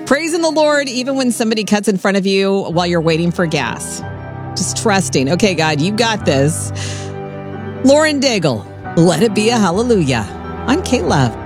Praising the Lord even when somebody cuts in front of you while you're waiting for gas. Just trusting. Okay, God, you got this. Lauren Daigle, Let It Be a Hallelujah on K-Love.